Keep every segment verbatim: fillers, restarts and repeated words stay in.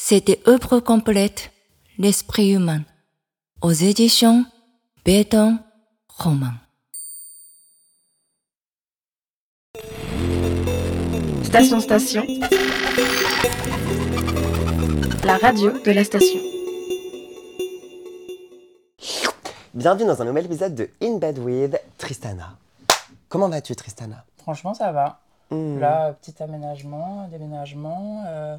C'était œuvre complète, l'esprit humain, aux éditions Béton Roman. Station Station, la radio de la station. Bienvenue dans un nouvel épisode de In Bed with Tristana. Comment vas-tu, Tristana? Franchement, ça va. Mmh. Là, petit aménagement, déménagement. Euh,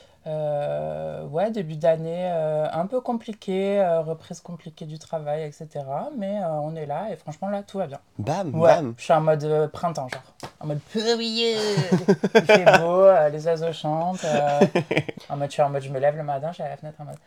euh, ouais, début d'année euh, un peu compliqué, euh, reprise compliquée du travail, et cetera. Mais euh, on est là et franchement, là, tout va bien. Bam, Ouais, bam. je suis en mode euh, printemps, genre. En mode oui, il fait beau, euh, les oiseaux chantent. Euh, en mode, je suis en mode, je me lève le matin, je suis à la fenêtre en mode.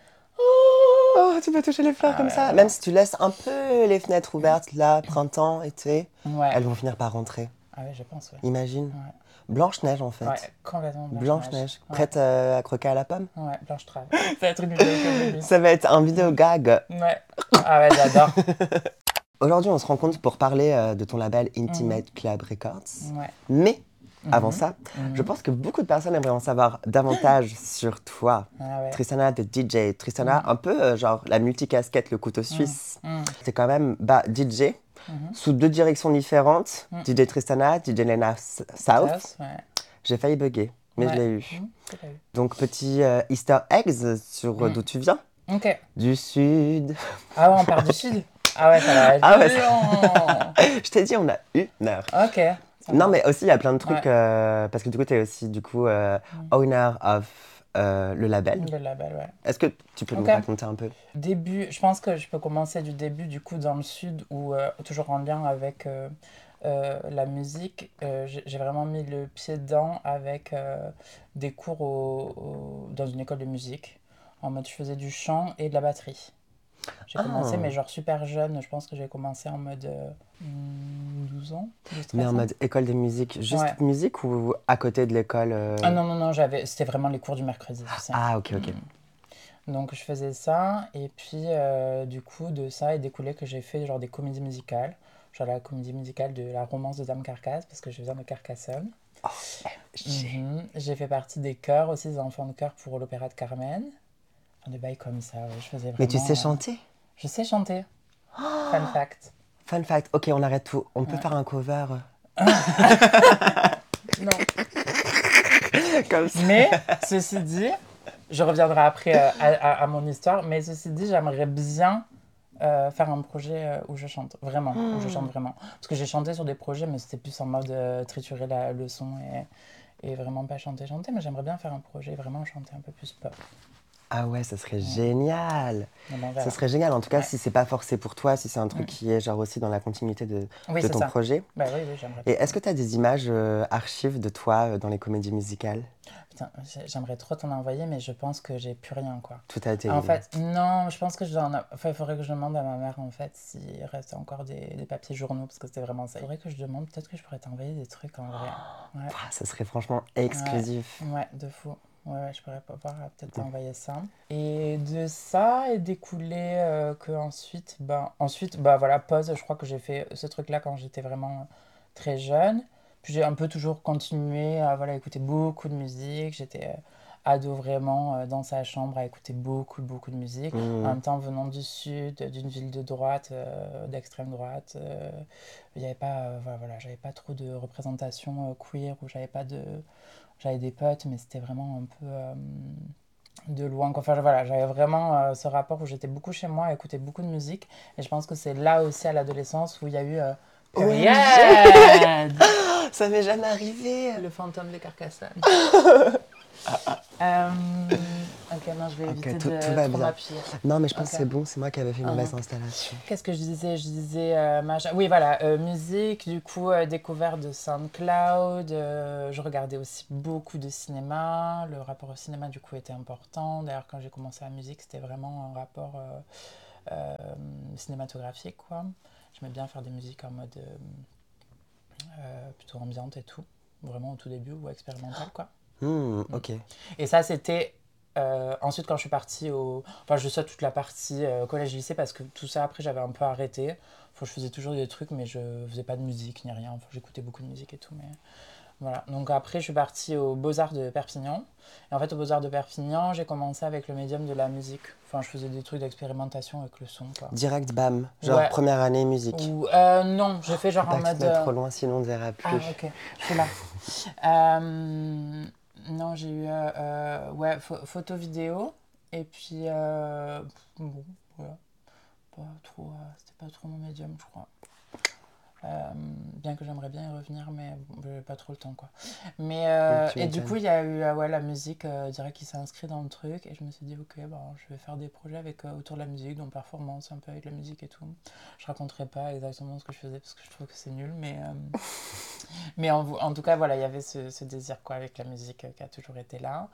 Oh, tu peux toucher les fleurs Ah comme ouais, ça. ouais. Même si tu laisses un peu les fenêtres ouvertes, là, printemps, été, Ouais. elles vont finir par rentrer. Ah ouais, je pense, ouais. Imagine. Ouais. Blanche-Neige, en fait. Ouais, complètement Blanche-Neige. Blanche-Neige. Ouais. Prête euh, à croquer à la pomme? Ouais, Blanche-Trave. Ça va être une vidéo comme lui. Ça va être un vidéo gag. Ouais. Ah ouais, j'adore. Aujourd'hui, on se rencontre pour parler euh, de ton label Intimate Club Records. Ouais. Mais, avant Mhm. ça, Mhm. je pense que beaucoup de personnes aimeraient en savoir davantage sur toi. Ah ouais. Tristana de D J. Tristana, un peu euh, genre la multicasquette, le couteau suisse. Mhm. C'est quand même bah, D J, Mhm. sous deux directions différentes. Mhm. D J Tristana, D J Lena S- South. Ouais. J'ai failli bugger, mais Ouais. je l'ai eu. Mhm. C'est pas eu. Donc, petit euh, Easter eggs sur euh, Mhm. d'où tu viens. Ok. Du sud. Ah ouais, on part du sud. Ah ouais, ça va être Ah ouais, long. Je t'ai dit, on a une heure. Ok. Ça Non, va. mais aussi, il y a plein de trucs, Ouais. euh, parce que du coup, tu es aussi du coup euh, Mhm. owner of euh, le label. Le label, ouais. Est-ce que tu peux Ok. nous raconter un peu? Début, je pense que je peux commencer du début, du coup, dans le sud, où euh, toujours en lien avec euh, euh, la musique, euh, j'ai j'ai vraiment mis le pied dedans avec euh, des cours au- au- dans une école de musique. En mode, je faisais du chant et de la batterie. J'ai Ah. commencé, mais genre super jeune, je pense que j'ai commencé en mode euh, hmm, douze ans, douze, Mais en treize ans. mode école de musique, juste Ouais. musique ou à côté de l'école euh, Ah non, non, non, j'avais, c'était vraiment les cours du mercredi, tu sais. Ah, ok, ok. Mm. Donc je faisais ça, et puis euh, du coup, de ça est découlé que j'ai fait genre des comédies musicales. Genre la comédie musicale de La Romance de Dame Carcasse, parce que je viens de Carcassonne. Oh, j'ai- Mhm. J'ai fait partie des chœurs aussi, des enfants de chœur pour l'opéra de Carmen. Enfin, des bails comme ça, ouais, je faisais vraiment... Mais tu sais euh, chanter? Je sais chanter. Fun fact. Fun fact, ok, on arrête tout. On peut Ouais. faire un cover Non. comme ça. Mais, ceci dit, je reviendrai après euh, à, à- à mon histoire, mais ceci dit, j'aimerais bien euh, faire un projet euh, où je chante, vraiment, où je chante vraiment. Parce que j'ai chanté sur des projets, mais c'était plus en mode euh, triturer la, le son et, et vraiment pas chanter, chanter, mais j'aimerais bien faire un projet, vraiment chanter un peu plus pop. Ah ouais, ça serait génial. Mais bon, on Ça verra. serait génial. En tout cas, Ouais. si c'est pas forcé pour toi, si c'est un truc Mm. qui est genre aussi dans la continuité de, Oui, de c'est ton ça. projet. Bah oui, oui, j'aimerais Et bien. est-ce que tu as des images euh, archives de toi euh, dans les comédies musicales? Putain, j'ai- j'aimerais trop t'en envoyer, mais je pense que j'ai plus rien, quoi. Tout a été. En fait, non, je pense que je dois en a- enfin, il faudrait que je demande à ma mère, en fait, s'il reste encore des, des papiers journaux, parce que c'était vraiment ça. Il faudrait que je demande, peut-être que je pourrais t'envoyer des trucs, en vrai. Ouais, Ah, ça serait franchement exclusif. ouais, de fou. Ouais, ouais, je pourrais pas voir, euh, peut-être t'envoyer ça. Et de ça est découlé euh, que ensuite, ben, ensuite, bah voilà, pause, je crois que j'ai fait ce truc-là quand j'étais vraiment très jeune. Puis j'ai un peu toujours continué à voilà, écouter beaucoup de musique. J'étais euh, ado vraiment euh, dans sa chambre à écouter beaucoup, beaucoup de musique. Mmh. En même temps, venant du sud, d'une ville de droite, euh, d'extrême droite, euh, il y avait pas, euh, voilà, voilà, j'avais pas trop de représentation euh, queer, ou j'avais pas de... J'avais des potes, mais c'était vraiment un peu euh, de loin, quoi. Enfin, voilà, j'avais vraiment euh, ce rapport où j'étais beaucoup chez moi à écouter beaucoup de musique. Et je pense que c'est là aussi, à l'adolescence, où il y a eu... Euh, Période Ça m'est jamais arrivé. Le fantôme de Carcassonne. euh, ok, non, je vais Ok, éviter tout- de tout va trop bien. m'appuyer. Non, mais je pense Ok. que c'est bon. C'est moi qui avais fait une Mhm. mauvaise installation. Qu'est-ce que je disais? Je disais euh, machin- Oui, voilà, euh, musique, du coup, euh, découverte de SoundCloud. euh, je regardais aussi beaucoup de cinéma. Le rapport au cinéma, du coup, était important. D'ailleurs, quand j'ai commencé la musique, c'était vraiment un rapport euh, euh, cinématographique, quoi. J'aimais bien faire des musiques en mode euh, euh, plutôt ambiante et tout. Vraiment au tout début, ou expérimental, quoi. Hmm, ok. Et ça, c'était... euh, ensuite, quand je suis partie au... Enfin, je sais toute la partie euh, collège-lycée, parce que tout ça, après, j'avais un peu arrêté. Enfin, je faisais toujours des trucs, mais je faisais pas de musique ni rien. Enfin, j'écoutais beaucoup de musique et tout, mais... Voilà. Donc après, je suis partie aux Beaux-Arts de Perpignan. Et en fait, aux Beaux-Arts de Perpignan, j'ai commencé avec le médium de la musique. Enfin, je faisais des trucs d'expérimentation avec le son, quoi. Direct, bam. Genre Ouais. première année musique. Ou, euh, non, j'ai fait genre Faut pas en que tu mode... te mettes euh, trop loin, sinon on ne verra plus. Ah, ok, je suis là. Euh, non, j'ai eu euh, euh, ouais, pho- photo vidéo. Et puis, euh, bon, voilà. Pas trop, euh, c'était pas trop mon médium, je crois. Euh, bien que j'aimerais bien y revenir, mais bon, j'ai pas trop le temps, quoi. Mais, euh, Tu et du m'étonnes. coup, il y a eu euh, ouais, la musique euh, direct qui s'est inscrite dans le truc. Et je me suis dit, ok, bon, je vais faire des projets avec, euh, autour de la musique, donc performance, un peu avec la musique et tout. Je raconterai pas exactement ce que je faisais parce que je trouve que c'est nul, mais, euh, mais en, en tout cas, voilà, il y avait ce, ce désir, quoi, avec la musique euh, qui a toujours été là.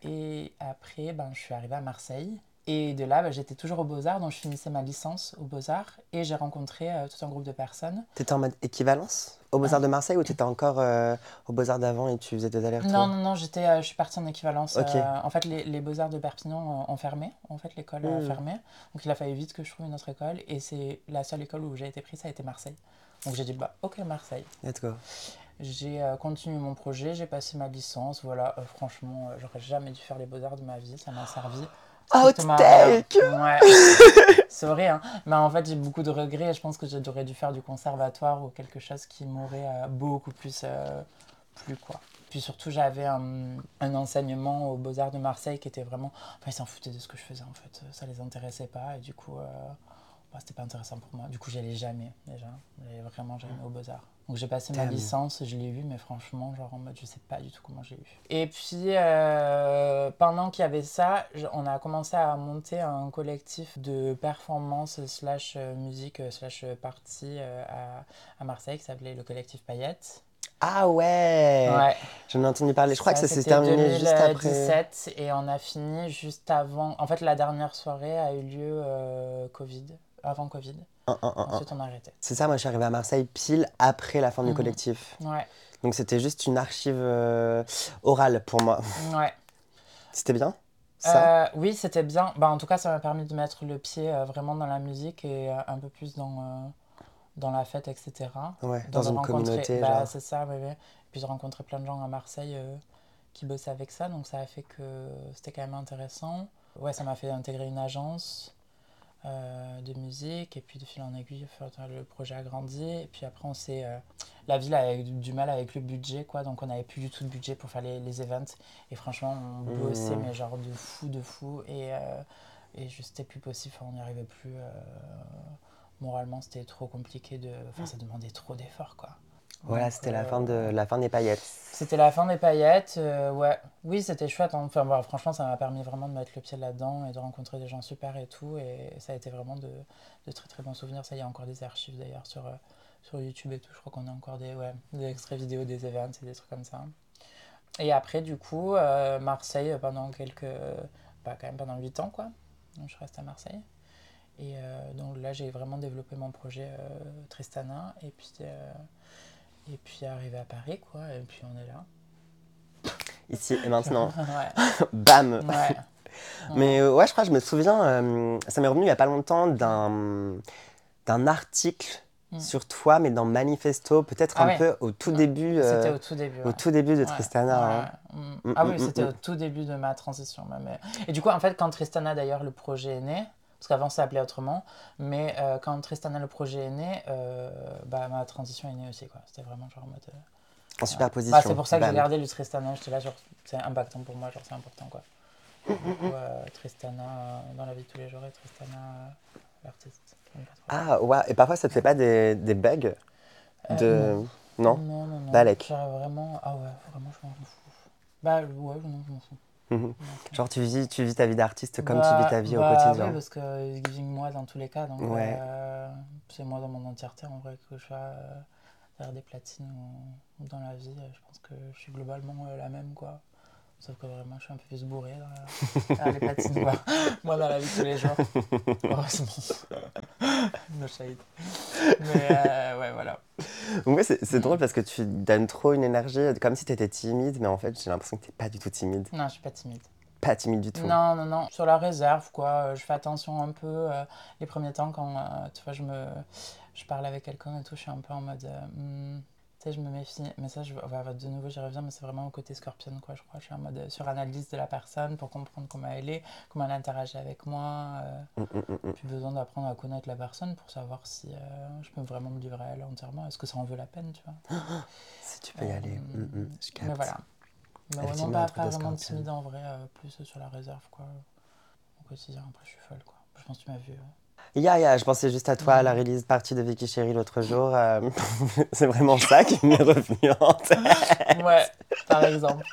Et après, ben, je suis arrivée à Marseille. Et de là, ben, j'étais toujours aux Beaux-Arts, donc je finissais ma licence aux Beaux-Arts. Et j'ai rencontré euh, tout un groupe de personnes. T'étais en mode équivalence aux Beaux-Arts de Marseille ou t'étais encore euh, aux Beaux-Arts d'avant et tu faisais des allers-retours? Non, non, non, j'étais, euh, je suis partie en équivalence. Ok. euh, en fait, les, les Beaux-Arts de Perpignan ont, ont fermé. En fait, l'école a Hmm. fermé. Donc, il a fallu vite que je trouve une autre école. Et c'est la seule école où j'ai été prise, ça a été Marseille. Donc, j'ai dit, bah, ok, Marseille. Let's go. J'ai euh, continué mon projet, j'ai passé ma licence. Voilà, euh, franchement, euh, j'aurais jamais dû faire les Beaux-Arts de ma vie. Ça m'a servi strictement à rien. Outtake. Ouais. C'est vrai, hein. Mais en fait, j'ai beaucoup de regrets et je pense que j'aurais dû faire du conservatoire ou quelque chose qui m'aurait euh, beaucoup plus euh, plu, quoi. Puis surtout, j'avais un, un enseignement aux Beaux-Arts de Marseille qui était vraiment... Enfin, ils s'en foutaient de ce que je faisais, en fait. Ça les intéressait pas et du coup, euh, bah, c'était pas intéressant pour moi. Du coup, j'y allais jamais, déjà. J'allais vraiment jamais aux Beaux-Arts. Donc, j'ai passé ma Damn. licence, je l'ai eu, mais franchement, genre en mode, je sais pas du tout comment j'ai eu. Et puis, euh, pendant qu'il y avait ça, je- on a commencé à monter un collectif de performance slash euh, musique euh, slash party euh, à, à Marseille qui s'appelait le collectif Paillettes. Ah ouais. Ouais. J'en ai entendu parler. Je crois que ça s'est c'était terminé juste après. deux mille dix-sept et on a fini juste avant. En fait, la dernière soirée a eu lieu euh, Covid, avant Covid. Un, un, un, un. Ensuite, on a arrêté. C'est ça, moi je suis arrivée à Marseille pile après la fin du Mhm. collectif. Ouais, Donc c'était juste une archive euh, orale pour moi. ouais. C'était bien ça? Euh, oui, c'était bien. Bah, en tout cas, ça m'a permis de mettre le pied euh, vraiment dans la musique et euh, un peu plus dans, euh, dans la fête, et cetera. Ouais, Dans dans de une rencontrer- communauté, bah, genre. c'est ça, oui, oui. Et puis j'ai rencontré plein de gens à Marseille euh, qui bossaient avec ça, donc ça a fait que c'était quand même intéressant. Ouais, ça m'a fait intégrer une agence euh, de musique, et puis de fil en aiguille, enfin, le projet a grandi. Et puis après, on s'est, euh, la ville avait du du mal avec le budget, quoi, donc on n'avait plus du tout de budget pour faire les, les events. Et franchement, on bossait, Mmh. mais genre de fou, de fou. Et, euh, et juste, c'était plus possible, enfin, on n'y arrivait plus. euh, moralement, c'était trop compliqué de. Enfin, ça demandait trop d'efforts, quoi. Voilà, Donc, c'était la euh, fin de la fin des paillettes. C'était la fin des paillettes, euh, ouais. Oui, c'était chouette, hein. Enfin, voilà, franchement, ça m'a permis vraiment de mettre le pied là-dedans et de rencontrer des gens super et tout. Et ça a été vraiment de, de très très bons souvenirs. Ça, il y a encore des archives d'ailleurs sur, euh, sur YouTube et tout. Je crois qu'on a encore des, ouais, des extraits vidéo des events et des trucs comme ça. Et après, du coup, euh, Marseille pendant quelques. Bah, quand même pendant huit ans, quoi. Donc, je reste à Marseille. Et euh, donc là, j'ai vraiment développé mon projet euh, Tristana. Et puis. Euh, Et puis arrivé à Paris, quoi, et puis on est là. Ici et maintenant. Ouais, Bam. ouais. Mais euh, ouais, je crois que je me souviens, euh, ça m'est revenu il y a pas longtemps d'un d'un article Mm. sur toi, mais dans Manifesto, peut-être Ah un ouais. peu au tout Mm. début, euh, C'était au tout début. au Ouais. tout début de Ouais, Tristana. ouais, hein. ouais. Mm. Mm, Ah mm, oui, mm, c'était mm. au tout début de ma transition même. Et du coup, en fait, quand Tristana, d'ailleurs, le projet est né, parce qu'avant ça s'appelait autrement, mais euh, quand Tristana, le projet est né, euh, bah, ma transition est née aussi, quoi. C'était vraiment genre en mode... euh, En ouais. superposition. Bah, c'est pour ça que j'ai Bam. gardé le Tristana, j'étais là, genre, c'est impactant pour moi, genre, c'est important, quoi. Du coup, euh, Tristana euh, dans la vie de tous les jours et Tristana, euh, l'artiste. J'aime pas trop. Ah ouais, et parfois ça te fait pas des, des bugs Euh, de... non. Non, Non, non, non. Balek. Genre vraiment, ah ouais, vraiment, je m'en fous. Bah ouais, non, je m'en fous. Mhm. Je m'en fous. Genre tu vis, tu vis ta vie d'artiste comme tu Bah- vis ta vie bah au quotidien. oui, parce que it's giving moi dans tous les cas, donc Ouais. euh, c'est moi dans mon entièreté en vrai que je sois euh, derrière des platines ou, ou dans la vie, euh, je pense que je suis globalement euh, la même, quoi. Sauf que vraiment, je suis un peu plus bourré dans la... derrière les platines, quoi. Moi, dans la vie de tous les jours. Heureusement. No shade. Mais euh, ouais, voilà. Ouais, c'est c'est drôle parce que tu donnes trop une énergie, comme si tu étais timide, mais en fait j'ai l'impression que tu pas du tout timide. Non, je suis pas timide. Pas timide du tout. Non, non, non. Sur la réserve, quoi. Euh, Je fais attention un peu euh, les premiers temps quand, euh, tu vois, je me... je parle avec quelqu'un et tout, je suis un peu en mode... euh, hmm, Tu sais, je me méfie. Mais ça, je, ouais, de nouveau, j'y reviens, mais c'est vraiment au côté scorpion, quoi, je crois. Je suis en mode euh, suranalyse de la personne pour comprendre comment elle est, comment elle interagit avec moi. Euh, Mm, mm, mm. puis besoin d'apprendre à connaître la personne pour savoir si euh, je peux vraiment me livrer à elle entièrement. Est-ce que ça en vaut la peine, tu vois. Si tu peux y aller. Euh, Mm, mm, je capte. Mais voilà. Mais ouais, non, Effectivement, pas, un truc pas de vraiment scorpion. timide en vrai, euh, plus sur la réserve, quoi. Au quotidien, après, je suis folle, quoi. Je pense que tu m'as vu. euh. Ya, ya, je pensais juste à toi, à la Mm. release partie de Vicky Chéri l'autre jour. euh, c'est vraiment ça qui m'est revenu en tête. Ouais, par exemple.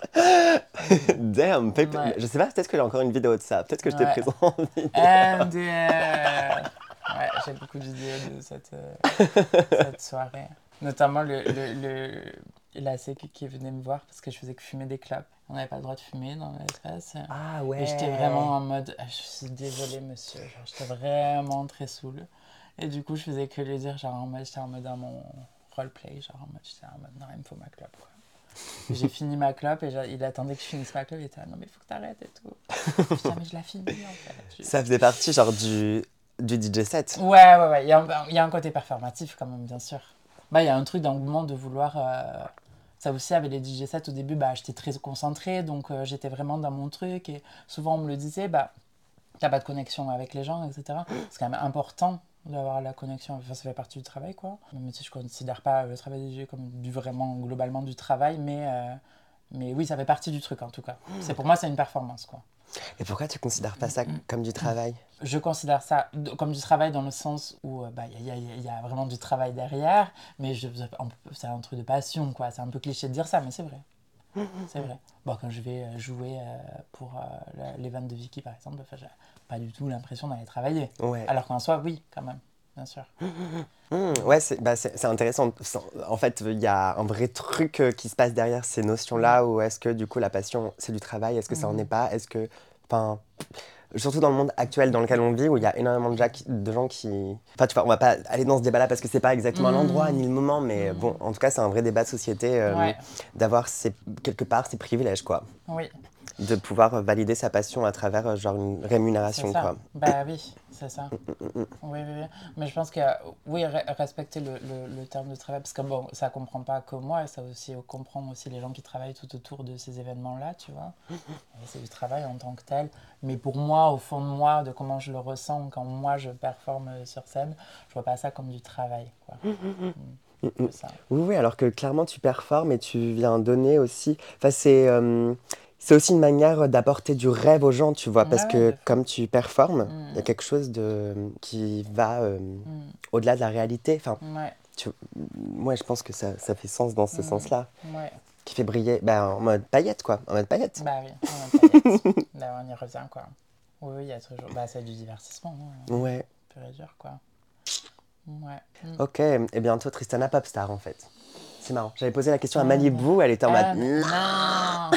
Damn, paper- Ouais. je sais pas, peut-être que j'ai encore une vidéo de ça. Peut-être que je t'ai Ouais. pris en vidéo. And, euh, ouais, j'ai beaucoup de vidéos de cette, euh, cette soirée. Notamment le, le, le, la sécu qui venait me voir parce que je faisais que fumer des clopes. On n'avait pas le droit de fumer dans l'espace. Ah ouais. Et j'étais vraiment en mode, ah, je suis désolée monsieur, genre j'étais vraiment très saoule. Et du coup je faisais que lui dire, genre en mode, j'étais en mode dans mon roleplay, genre en mode, j'étais en mode, non il me faut ma clope quoi. Et j'ai fini ma clope et genre, il attendait que je finisse ma clope, il était là, non mais il faut que t'arrêtes et tout. Je disais, mais je la finis en fait. Je... Ça faisait partie genre du, du D J set. Ouais, ouais, ouais, il y, a un- il y a un côté performatif quand même, bien sûr. Bah, il y a un truc d'engouement de vouloir... euh, Ça aussi, avec les D J sets, au début, bah, j'étais très concentrée, donc euh, j'étais vraiment dans mon truc. Et souvent, on me le disait, bah, t'as pas de connexion avec les gens, et cetera. C'est quand même important d'avoir la connexion. Enfin, ça fait partie du travail, quoi. Même si je considère pas le travail des D J comme du, vraiment, globalement, du travail, mais, euh, mais oui, ça fait partie du truc, en tout cas. C'est, pour moi, c'est une performance, quoi. Et pourquoi tu considères pas ça comme du travail? Je considère ça de- comme du travail dans le sens où euh, bah, il y, a- il y a- il y a vraiment du travail derrière, mais je, on peut- c'est un truc de passion, quoi. C'est un peu cliché de dire ça, mais c'est vrai. C'est vrai. Bon, quand je vais euh, jouer euh, pour euh, la- l'event de Vicky, par exemple, enfin, j'ai pas du tout l'impression d'aller travailler. Ouais. Alors qu'en soi, oui, quand même, bien sûr. Mmh, ouais, c'est bah, c'est- c'est intéressant. Sans- En fait, il y a un vrai truc euh, qui se passe derrière ces notions-là, où est-ce que du coup la passion c'est du travail, est-ce que ça en est pas, est-ce que, enfin, surtout dans le monde actuel dans lequel on vit, où il y a énormément de, gens qui- de gens qui, enfin, tu vois, on va pas aller dans ce débat-là parce que c'est pas exactement Mmh. l'endroit ni le moment, mais Mmh. bon, en tout cas, c'est un vrai débat de société euh, Ouais. d'avoir ses- quelque part ses privilèges, quoi, Oui, de pouvoir valider sa passion à travers euh, genre une c'est rémunération, ça. quoi. Bah oui, c'est ça. Oui, oui, oui. Mais je pense que, oui, re- respecter le, le, le terme de travail, parce que bon, ça ne comprend pas que moi, ça aussi comprend aussi les gens qui travaillent tout autour de ces événements-là, tu vois. Et c'est du travail en tant que tel. Mais pour moi, au fond de moi, de comment je le ressens quand moi je performe sur scène, je vois pas ça comme du travail, quoi. Mm. C'est ça. Oui, oui, alors que clairement tu performes et tu viens donner aussi. Enfin, c'est euh, c'est aussi une manière d'apporter du rêve aux gens, tu vois, parce Ouais, ouais, que de fou. comme tu performes, il y a Mm. quelque chose de qui va euh, Mm. au-delà de la réalité. Enfin, Ouais, tu, moi, je pense que ça, ça fait sens dans ce Mm. sens-là, ouais. qui fait briller, ben, en mode paillette, quoi, en mode paillette. Bah oui, on va pas y être. Bah, on y revient, quoi. Oui, oui, il y a toujours... Bah, c'est du divertissement, hein. Ouais. Pur et dur, quoi. Ouais. Mm. Ok, et bientôt Tristana Popstar en fait. C'est marrant. J'avais posé la question à Ah, Malibu, elle était en mode Ah, non. non.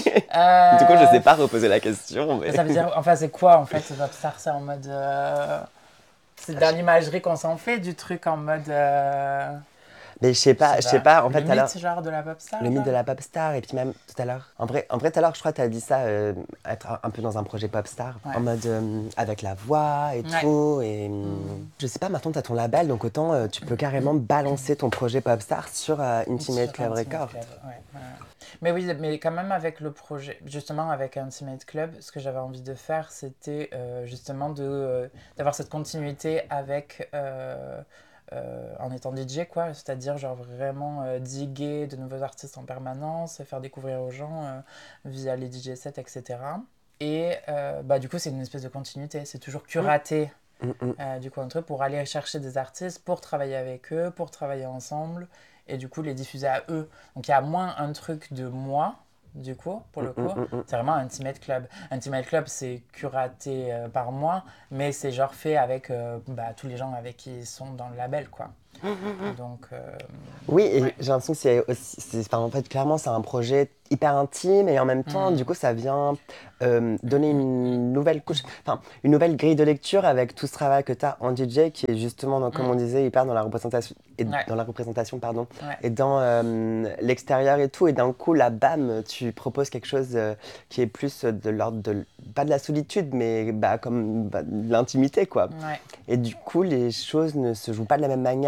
Du coup, je Euh, sais pas reposer la question, mais. Ça veut dire, enfin, c'est quoi en fait, Popstar? C'est en mode. euh, C'est dans l'imagerie qu'on s'en fait du truc en mode. euh, Mais je sais pas, je sais pas. En le fait, tout à l'heure. mythe, genre de la pop star. Le mythe genre. de la pop star, et puis même tout à l'heure. En vrai, en vrai tout à l'heure, je crois que tu as dit ça, euh, être un, un peu dans un projet pop star, Ouais. en mode euh, avec la voix et Ouais. tout. Et hum, je sais pas, maintenant tu as ton label, donc autant euh, tu peux carrément balancer ton projet pop star sur euh, Intimate Sur Club Intimate Records. Club, ouais, ouais. Mais oui, mais quand même avec le projet, justement avec Intimate Club, ce que j'avais envie de faire, c'était euh, justement de, euh, d'avoir cette continuité avec, euh, euh, en étant D J, quoi, c'est-à-dire genre vraiment euh, diguer de nouveaux artistes en permanence, faire découvrir aux gens euh, via les D J sets, et cetera. Et euh, bah, du coup, c'est une espèce de continuité, c'est toujours curaté. Hum, hum. Euh, du coup, entre eux, pour aller chercher des artistes, pour travailler avec eux, pour travailler ensemble, et du coup, les diffuser à eux. Donc, il y a moins un truc de moi, du coup, pour le coup. Hum, hum, hum. C'est vraiment un Intimate Club. Intimate Club, c'est curaté euh, par moi, mais c'est genre fait avec euh, bah, tous les gens avec qui ils sont dans le label, quoi. Donc, euh, Oui, et ouais. j'ai l'impression que c'est aussi. c'est- enfin, en fait, clairement, c'est un projet hyper intime et en même temps, Mm. du coup, ça vient euh, donner une nouvelle couche, enfin, une nouvelle grille de lecture avec tout ce travail que tu as en D J qui est justement, donc, comme Mm. on disait, hyper dans la représentation, et Ouais. dans la représentation pardon, Ouais. et dans euh, l'extérieur et tout. Et d'un coup, là, bam, tu proposes quelque chose euh, qui est plus de l'ordre de. Pas de la solitude, mais bah, comme bah, de l'intimité, quoi. Ouais. Et du coup, les choses ne se jouent pas de la même manière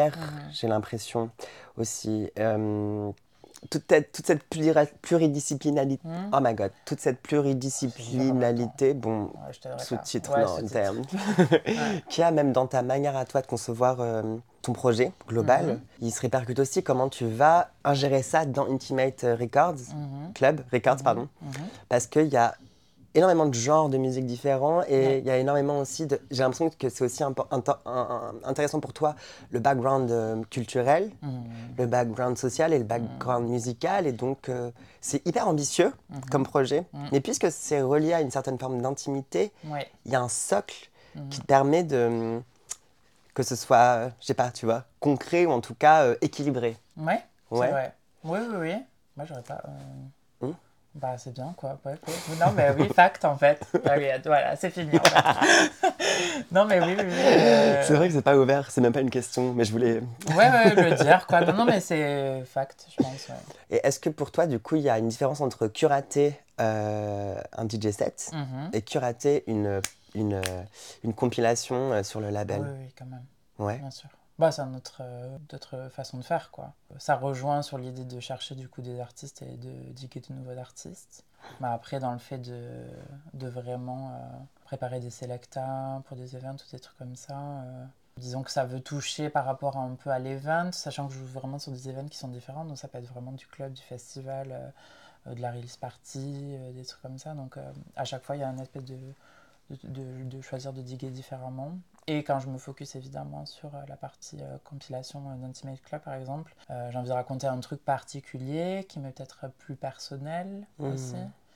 multidisciplinaire, Mhm. j'ai l'impression aussi. Euh, toute, cette- toute cette pluri- pluridisciplinalité. Hmm. Oh my god, toute cette pluridisciplinalité, bon, Ouais, je t'aiderais pas. sous-titre, Ouais, non, sous-titre. terme, Ouais. qu'il y a même dans ta manière à toi de concevoir euh, ton projet global, Mhm. il se répercute aussi comment tu vas ingérer ça dans Intimate Records, Mhm. Club Records, Mhm. pardon, Mhm. parce qu'il y a énormément de genres de musique différents et Ouais. il y a énormément aussi de... J'ai l'impression que c'est aussi impo- inten- un- un- intéressant pour toi le background euh, culturel, Mhm. le background social et le background musical et donc euh, c'est hyper ambitieux Mhm. comme projet. Mhm. Mais puisque c'est relié à une certaine forme d'intimité, Ouais. il y a un socle Mhm. qui te permet de... que ce soit, euh, je sais pas, tu vois, concret ou en tout cas euh, équilibré. Ouais, c'est Ouais. vrai. Oui, oui, oui. Moi, j'aurais pas. euh, Hmm. Bah, c'est bien, quoi. Ouais, ouais. Non, mais oui, fact, en fait. Ah oui, voilà, c'est fini, en fait. Non, mais oui, oui, oui. euh, C'est vrai que c'est pas ouvert, c'est même pas une question, mais je voulais... Ouais, ouais, le dire, quoi. Non, non, mais c'est fact, je pense, ouais. Et est-ce que pour toi, du coup, il y a une différence entre curater euh, un D J set Mhm. et curater une, une, euh, une compilation euh, sur le Ah label? oui, oui, quand même, Ouais. bien sûr. Bah, c'est une autre, euh, d'autres façons de faire, quoi. Ça rejoint sur l'idée de chercher, du coup, des artistes et de diguer de nouveaux artistes. Mais après, dans le fait de, de vraiment euh, préparer des selectas pour des events ou des trucs comme ça, euh, disons que ça veut toucher par rapport un peu à l'event, sachant que je joue vraiment sur des events qui sont différents, donc ça peut être vraiment du club, du festival, euh, de la release party, euh, des trucs comme ça. Donc euh, à chaque fois, il y a un aspect de, de, de, de choisir de diguer différemment. Et quand je me focus évidemment sur euh, la partie euh, compilation euh, d'Intimate Club par exemple, euh, j'ai envie de raconter un truc particulier qui m'est peut-être plus personnel Mmh. aussi.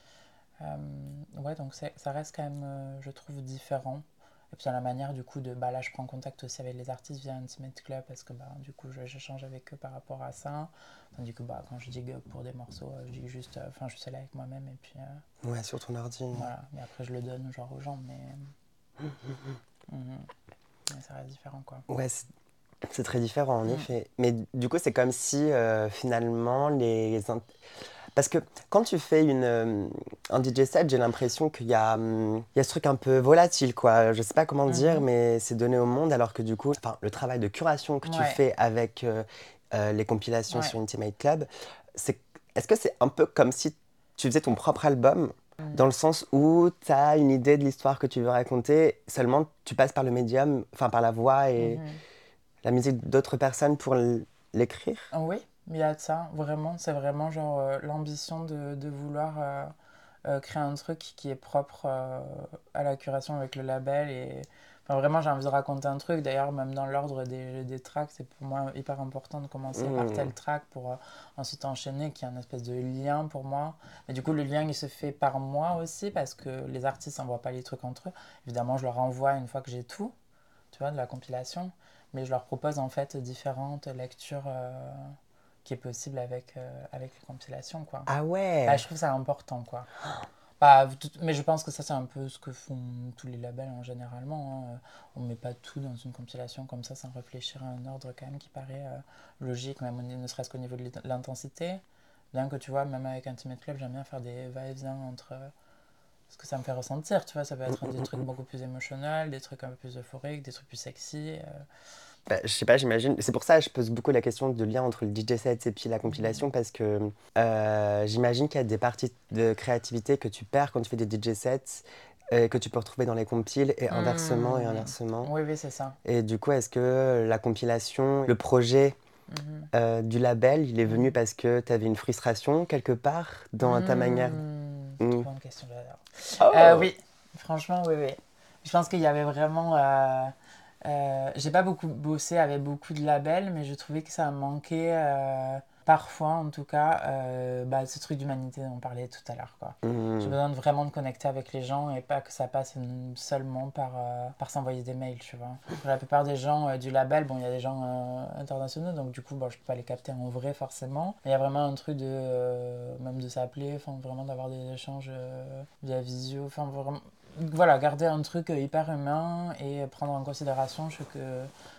Euh, ouais, donc c'est- ça reste quand même, euh, je trouve, différent. Et puis dans la manière, du coup, de... Bah, là, je prends contact aussi avec les artistes via Intimate Club parce que, bah, du coup, je- j'échange avec eux par rapport à ça. Tandis que, bah, quand je digue pour des morceaux, euh, je dis juste... euh, Enfin, je suis là avec moi-même et puis... euh, Ouais, sur ton ordi. voilà. Mais après, je le donne, genre, aux gens, mais... Mhm. Mais ça reste différent, quoi. Ouais, c'est c'est très différent, en Mm. effet. Mais du coup, c'est comme si, euh, finalement, les... int- Parce que quand tu fais une, euh, un D J set, j'ai l'impression qu'il y a, hum, il y a ce truc un peu volatile, quoi. Je sais pas comment dire, Mhm. mais c'est donné au monde, alors que du coup, enfin, le travail de curation que tu Ouais. fais avec euh, euh, les compilations Ouais. sur Intimate Club, c'est, est-ce que c'est un peu comme si tu faisais ton propre album, Mm. dans le sens où tu as une idée de l'histoire que tu veux raconter, seulement tu passes par le médium, enfin par la voix et Mhm. la musique d'autres personnes pour l- l'écrire? Oui, il y a de ça, vraiment. C'est vraiment genre euh, l'ambition de, de vouloir euh, euh, créer un truc qui est propre euh, à la curation avec le label. Et enfin, vraiment, j'ai envie de raconter un truc. D'ailleurs, même dans l'ordre des, des tracks, c'est pour moi hyper important de commencer par tel Mmh. track pour euh, ensuite enchaîner, qui est un espèce de lien pour moi. Mais du coup, le lien, il se fait par moi aussi parce que les artistes n'envoient pas les trucs entre eux. Évidemment, je leur envoie une fois que j'ai tout, tu vois, de la compilation. Mais je leur propose en fait différentes lectures euh, qui est possible avec, euh, avec les compilations, quoi. Ah Bah, ouais! je trouve ça important, quoi. Bah, tout- mais je pense que ça, c'est un peu ce que font tous les labels en généralement, hein. On ne met pas tout dans une compilation comme ça sans réfléchir à un ordre quand même qui paraît euh, logique, même au- ne serait-ce qu'au niveau de l'int- l'intensité. Bien que tu vois, même avec Intimate Club, j'aime bien faire des va-et-vient entre euh, ce que ça me fait ressentir, tu vois. Ça peut être des trucs beaucoup plus émotionnels, des trucs un peu plus euphoriques, des trucs plus sexy. euh. Bah, je sais pas, j'imagine. C'est pour ça que je pose beaucoup la question de lien entre le D J set et puis la compilation, parce que euh, j'imagine qu'il y a des parties de créativité que tu perds quand tu fais des D J sets, euh, que tu peux retrouver dans les compiles, et inversement, et Hmm. inversement. Oui, oui, c'est ça. Et du coup, est-ce que la compilation, le projet Mhm. euh, du label, il est venu Mhm. parce que tu avais une frustration quelque part dans ta manière... Hmm, Mm. Trop bonne question, j'adore. Oh! Euh, oui, franchement, oui, oui. Je pense qu'il y avait vraiment... euh, euh, j'ai pas beaucoup bossé avec beaucoup de labels, mais je trouvais que ça manquait, euh, parfois en tout cas, euh, bah, ce truc d'humanité dont on parlait tout à l'heure, quoi. Mm. J'ai besoin de vraiment de connecter avec les gens et pas que ça passe seulement par, euh, par s'envoyer des mails, tu vois. La plupart des gens euh, du label, bon, il y a des gens euh, internationaux, donc du coup, bon, je peux pas les capter en vrai forcément. Mais il y a vraiment un truc de, euh, même de s'appeler, enfin, vraiment d'avoir des échanges euh, via visio, enfin, vraiment, voilà, garder un truc hyper humain et prendre en considération ce que